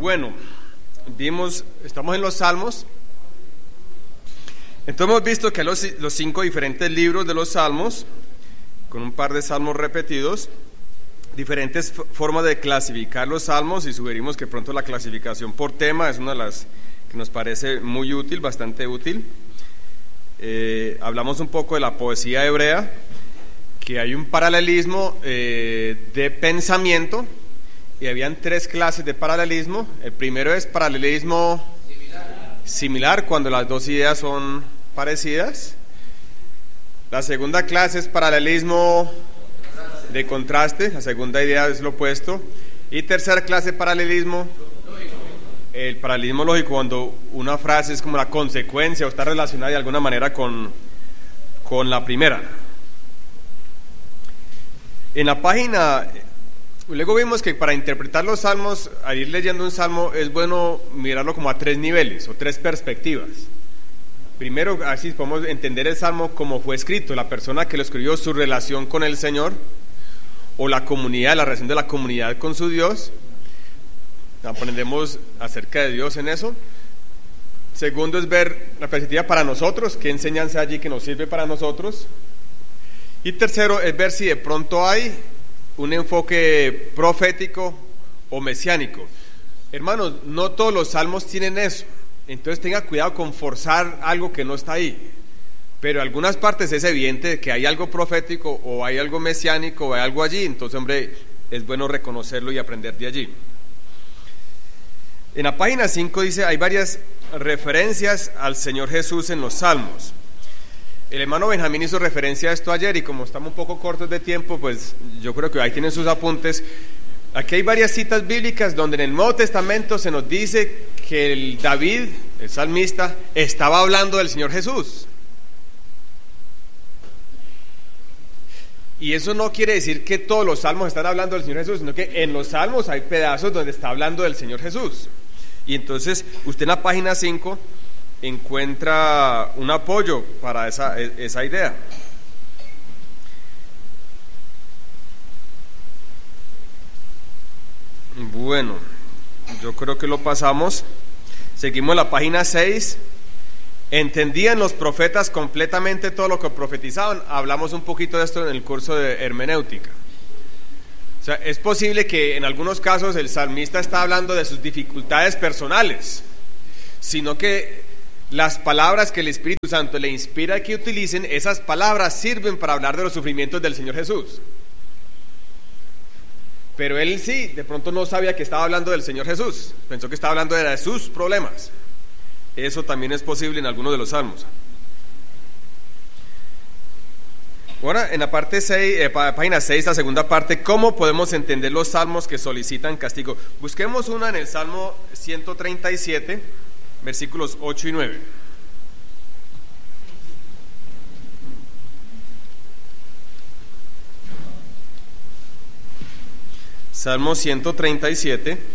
Bueno, estamos en los Salmos. Entonces hemos visto que los 5 diferentes libros de los Salmos, con un par de salmos repetidos, diferentes formas de clasificar los salmos, y sugerimos que pronto la clasificación por tema es una de las que nos parece muy útil, bastante útil. Hablamos un poco de la poesía hebrea, que hay un paralelismo de pensamiento, y habían 3 clases de paralelismo. El primero es paralelismo similar, cuando las dos ideas son parecidas. La segunda clase es paralelismo de contraste, la segunda idea es lo opuesto. Y tercera clase, paralelismo, el paralelismo lógico, cuando una frase es como la consecuencia o está relacionada de alguna manera con la primera. En la página, luego vimos que para interpretar los salmos, al ir leyendo un salmo, es bueno mirarlo como a 3 niveles o 3 perspectivas. Primero, así podemos entender el salmo como fue escrito, la persona que lo escribió, su relación con el Señor, o la comunidad, la relación de la comunidad con su Dios. Aprendemos acerca de Dios en eso. Segundo es ver la perspectiva para nosotros, qué enseñanza allí que nos sirve para nosotros. Y tercero es ver si de pronto hay un enfoque profético o mesiánico. Hermanos, no todos los salmos tienen eso, entonces tenga cuidado con forzar algo que no está ahí. Pero en algunas partes es evidente que hay algo profético o hay algo mesiánico o hay algo allí, entonces, hombre, es bueno reconocerlo y aprender de allí. En la página 5 dice, hay varias referencias al Señor Jesús en los salmos. El hermano Benjamín hizo referencia a esto ayer, y como estamos un poco cortos de tiempo, pues yo creo que ahí tienen sus apuntes. Aquí hay varias citas bíblicas donde en el Nuevo Testamento se nos dice que el David, el salmista, estaba hablando del Señor Jesús. Y eso no quiere decir que todos los salmos están hablando del Señor Jesús, sino que en los salmos hay pedazos donde está hablando del Señor Jesús. Y entonces usted en la página 5 encuentra un apoyo para esa idea. Bueno, yo creo que lo pasamos. Seguimos en la página 6. ¿Entendían los profetas completamente todo lo que profetizaban? Hablamos un poquito de esto en el curso de hermenéutica. O sea, es posible que en algunos casos el salmista está hablando de sus dificultades personales, sino que las palabras que el Espíritu Santo le inspira que utilicen, esas palabras sirven para hablar de los sufrimientos del Señor Jesús. Pero él sí, de pronto no sabía que estaba hablando del Señor Jesús, pensó que estaba hablando de sus problemas. Eso también es posible en algunos de los salmos. Ahora, en la parte 6, página 6, la segunda parte, ¿cómo podemos entender los salmos que solicitan castigo? Busquemos una en el Salmo 137, versículos 8 y 9. Salmo 137.